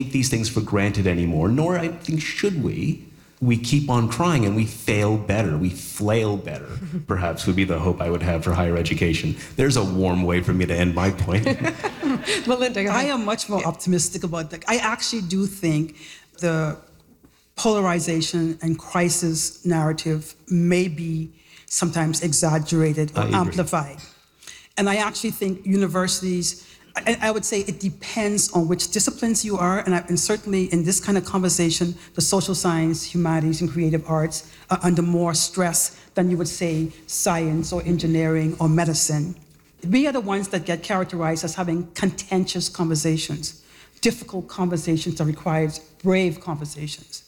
take these things for granted anymore, nor I think should we. We keep on trying and we fail better. We flail better, perhaps, would be the hope I would have for higher education. There's a warm way for me to end my point. Melinda, I am much more optimistic about that. I actually do think the polarization and crisis narrative may be sometimes exaggerated or amplified. And I actually think universities, I would say it depends on which disciplines you are, and certainly in this kind of conversation, the social science, humanities, and creative arts are under more stress than you would say science or engineering or medicine. We are the ones that get characterized as having contentious conversations, difficult conversations that require brave conversations.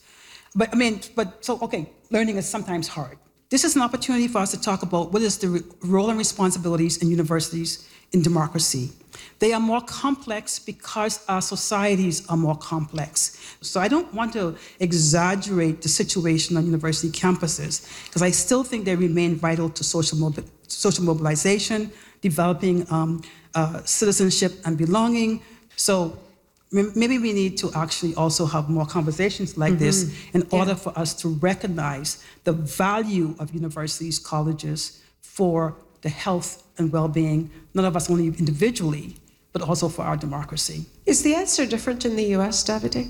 Learning is sometimes hard. This is an opportunity for us to talk about what is the role and responsibilities in universities in democracy. They are more complex because our societies are more complex. So I don't want to exaggerate the situation on university campuses, because I still think they remain vital to social mobilization, developing citizenship and belonging. So maybe we need to actually also have more conversations like this in order for us to recognize the value of universities, colleges for the health and well-being, not of us only individually, but also for our democracy. Is the answer different in the U.S., Davide?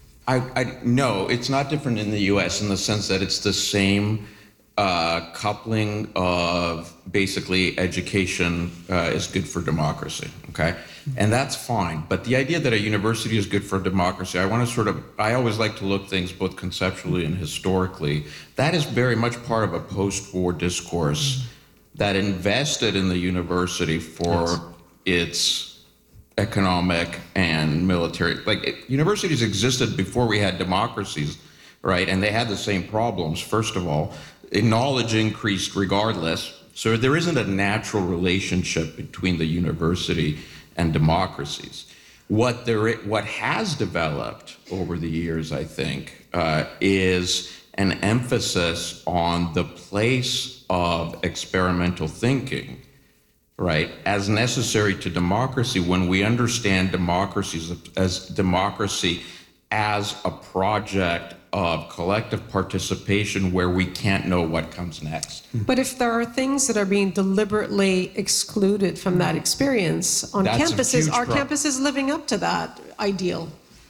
No, it's not different in the U.S. in the sense that it's the same coupling of basically education is good for democracy, okay? And that's fine. But the idea that a university is good for democracy, I always like to look things both conceptually and historically. That is very much part of a post-war discourse that invested in the university for its economic and military, universities existed before we had democracies, right? And they had the same problems. First of all, knowledge increased regardless. So there isn't a natural relationship between the university and democracies. What has developed over the years, I think, is an emphasis on the place of experimental thinking, right, as necessary to democracy when we understand democracy as a project of collective participation where we can't know what comes next. But if there are things that are being deliberately excluded from that experience on campuses, are campuses living up to that ideal?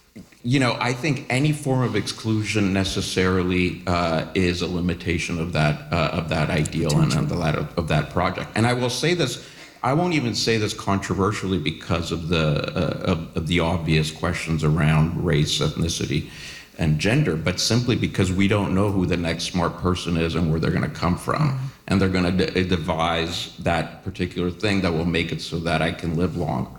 I think any form of exclusion necessarily is a limitation of that ideal and of that project. And I will say this, I won't even say this controversially because of the obvious questions around race, ethnicity, and gender, but simply because we don't know who the next smart person is and where they're going to come from. And they're going to devise that particular thing that will make it so that I can live longer.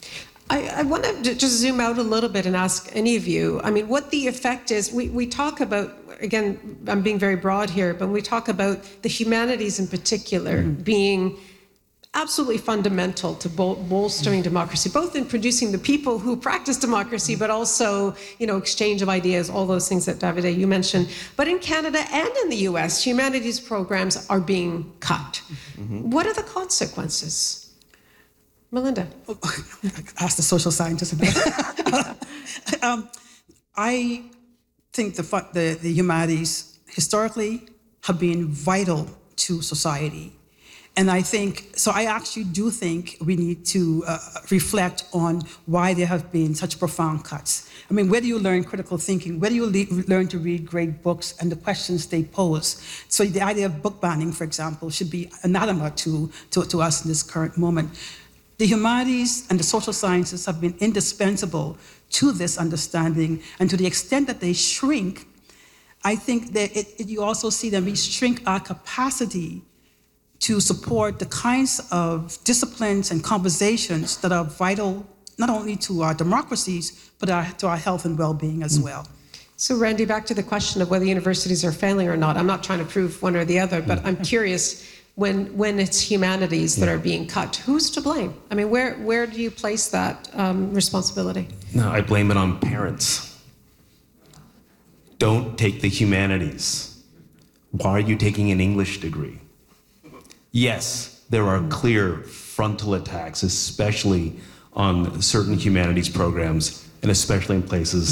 I want to just zoom out a little bit and ask any of you, what the effect is. We talk about, again, I'm being very broad here, but we talk about the humanities in particular being absolutely fundamental to bolstering democracy, both in producing the people who practice democracy, but also, exchange of ideas, all those things that, Davide, you mentioned. But in Canada and in the US, humanities programs are being cut. What are the consequences? Melinda. Ask the social scientist about it. I think the humanities historically have been vital to society. And I actually do think we need to reflect on why there have been such profound cuts. Where do you learn critical thinking? Where do you learn to read great books and the questions they pose? So the idea of book banning, for example, should be anathema to us in this current moment. The humanities and the social sciences have been indispensable to this understanding, and to the extent that they shrink, I think that you also see that we shrink our capacity to support the kinds of disciplines and conversations that are vital not only to our democracies, but to our health and well-being as well. So Randy, back to the question of whether universities are failing or not. I'm not trying to prove one or the other, but I'm curious, when it's humanities that are being cut, who's to blame? Where do you place that responsibility? No, I blame it on parents. Don't take the humanities. Why are you taking an English degree? Yes, there are clear frontal attacks, especially on certain humanities programs, and especially in places